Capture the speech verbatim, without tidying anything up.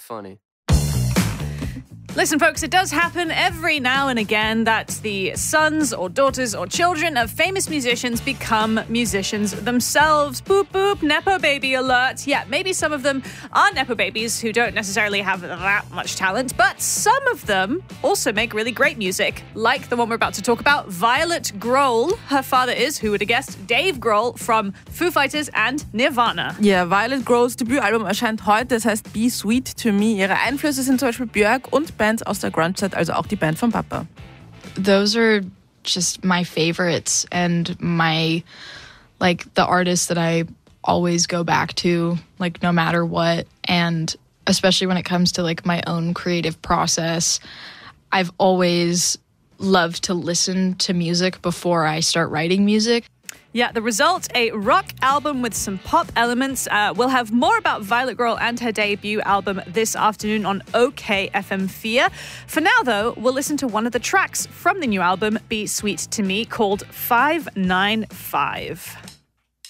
funny. Listen, folks, it does happen every now and again that the sons or daughters or children of famous musicians become musicians themselves. Boop, boop, Nepo baby alert. Yeah, maybe some of them are Nepo babies who don't necessarily have that much talent, but some of them also make really great music, like the one we're about to talk about, Violet Grohl. Her father is, who would have guessed, Dave Grohl from Foo Fighters and Nirvana. Ja, yeah, Violet Grohls Debütalbum erscheint heute, das heißt Be Sweet to Me. Ihre Einflüsse sind zum Beispiel Björk und Bands aus der Grunge-Zeit, also auch die Band von Papa. Those are just my favorites and my, like, the artists that I always go back to, like, no matter what. And especially when it comes to, like, my own creative process, I've always loved to listen to music before I start writing music. Yeah, the result, a rock album with some pop elements. Uh, we'll have more about Violet Grohl and her debut album this afternoon on OK F M four. For now, though, we'll listen to one of the tracks from the new album, Be Sweet to Me, called five nine five.